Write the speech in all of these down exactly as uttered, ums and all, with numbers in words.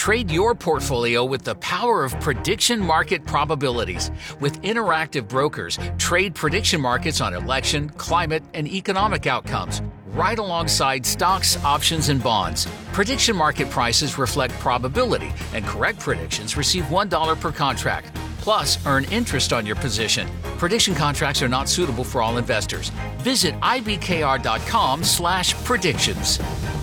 Trade your portfolio with the power of prediction market probabilities. With Interactive Brokers, trade prediction markets on election, climate, and economic outcomes, right alongside stocks, options, and bonds. Prediction market prices reflect probability, and correct predictions receive one dollar per contract. Plus, earn interest on your position. Prediction contracts are not suitable for all investors. Visit ibkr.com slash predictions.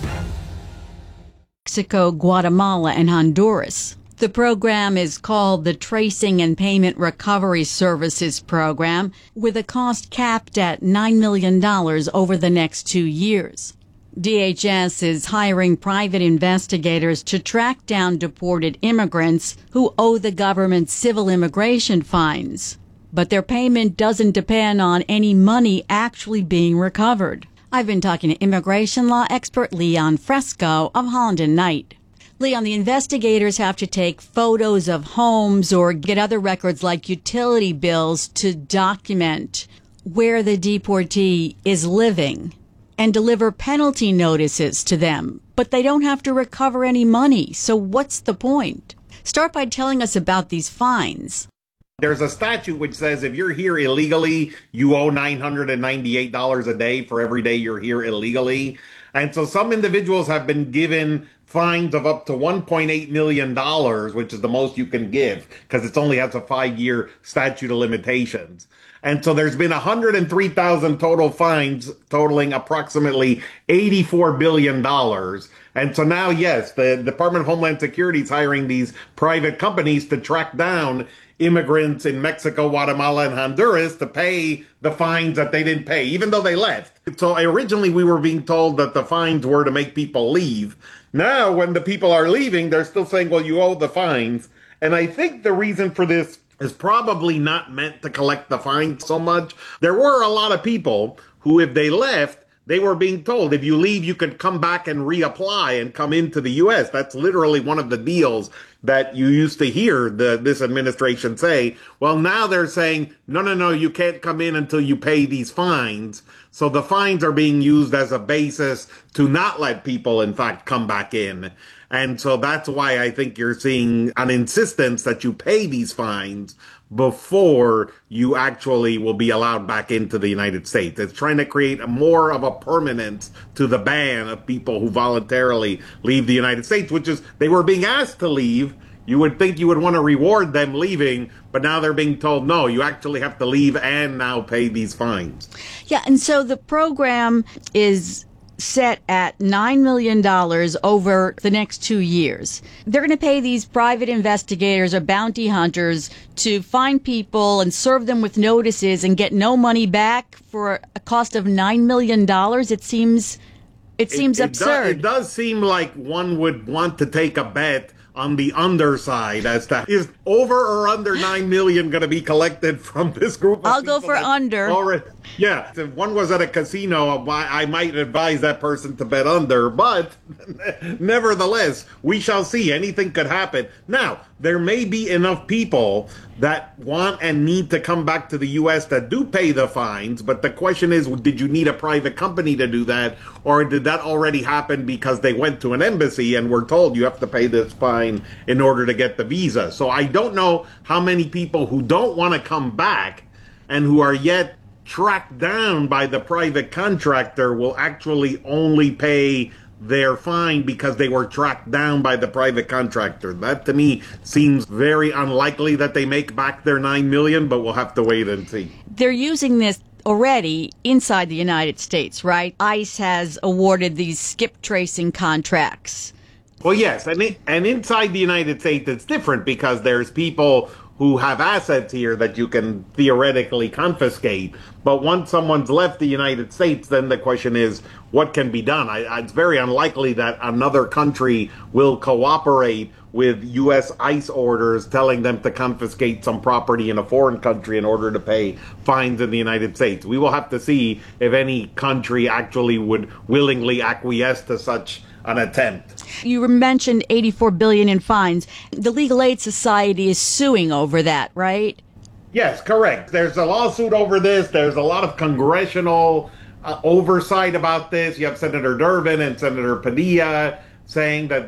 Mexico, Guatemala, and Honduras. The program is called the Tracing and Payment Recovery Services Program, with a cost capped at nine million dollars over the next two years. D H S is hiring private investigators to track down deported immigrants who owe the government civil immigration fines. But their payment doesn't depend on any money actually being recovered. I've been talking to immigration law expert Leon Fresco of Holland and Knight. Leon, the investigators have to take photos of homes or get other records like utility bills to document where the deportee is living and deliver penalty notices to them. But they don't have to recover any money. So what's the point? Start by telling us about these fines. There's a statute which says if you're here illegally, you owe nine hundred ninety-eight dollars a day for every day you're here illegally. And so some individuals have been given fines of up to one point eight million dollars, which is the most you can give because it only has a five-year statute of limitations. And so there's been one hundred three thousand total fines totaling approximately eighty-four billion dollars. And so now, yes, the Department of Homeland Security is hiring these private companies to track down immigrants in Mexico, Guatemala, and Honduras to pay the fines that they didn't pay, even though they left. So originally we were being told that the fines were to make people leave. Now, when the people are leaving, they're still saying, well, you owe the fines. And I think the reason for this is probably not meant to collect the fines so much. There were a lot of people who, if they left, they were being told, if you leave, you can come back and reapply and come into the U S. That's literally one of the deals that you used to hear the, this administration say. Well, now they're saying, no, no, no, you can't come in until you pay these fines. So the fines are being used as a basis to not let people, in fact, come back in. And so that's why I think you're seeing an insistence that you pay these fines before you actually will be allowed back into the United States. It's trying to create a more of a permanence to the ban of people who voluntarily leave the United States, which is they were being asked to leave. You would think you would want to reward them leaving, but now they're being told, no, you actually have to leave and now pay these fines. Yeah, and so the program is set at nine million dollars over the next two years. They're going to pay these private investigators or bounty hunters to find people and serve them with notices and get no money back for a cost of nine million dollars. It seems, it seems it, it absurd. Does, it does seem like one would want to take a bet on the underside as to is over or under nine million going to be collected from this group of I'll go for that under. Already, yeah, if one was at a casino, I might advise that person to bet under, but nevertheless, we shall see. Anything could happen. Now, there may be enough people that want and need to come back to the U S that do pay the fines, but the question is, did you need a private company to do that, or did that already happen because they went to an embassy and were told you have to pay this fine in order to get the visa? So I don't know how many people who don't want to come back and who are yet tracked down by the private contractor will actually only pay their fine because they were tracked down by the private contractor. That to me seems very unlikely that they make back their nine million, but we'll have to wait and see. They're using this already inside the United States, right? ICE has awarded these skip tracing contracts. Well, yes, and it, and inside the United States it's different because there's people who have assets here that you can theoretically confiscate. But once someone's left the United States, then the question is, what can be done? I, it's very unlikely that another country will cooperate with U S ICE orders telling them to confiscate some property in a foreign country in order to pay fines in the United States. We will have to see if any country actually would willingly acquiesce to such an attempt. You mentioned eighty-four billion dollars in fines. The Legal Aid Society is suing over that, right? Yes, correct. There's a lawsuit over this. There's a lot of congressional uh, oversight about this. You have Senator Durbin and Senator Padilla saying that